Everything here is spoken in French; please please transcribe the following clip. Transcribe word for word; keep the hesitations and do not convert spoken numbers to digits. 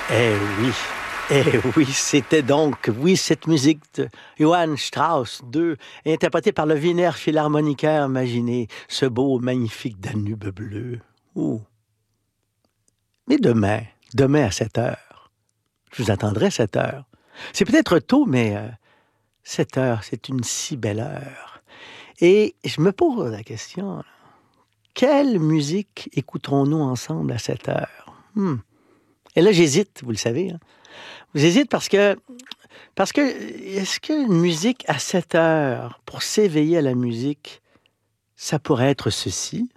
Eh oui, eh oui, c'était donc, oui, cette musique de Johann Strauss deux, interprétée par le Wiener Philharmoniker. Imaginez ce beau, magnifique Danube bleu. Ouh. Mais demain, demain à sept heures, je vous attendrai à sept heures. C'est peut-être tôt, mais euh, sept heures, c'est une si belle heure. Et je me pose la question, quelle musique écouterons-nous ensemble à sept heures? Hmm. Et là, j'hésite, vous le savez. Hein? J'hésite parce que Parce que, est-ce qu'une musique à sept heures, pour s'éveiller à la musique, ça pourrait être ceci?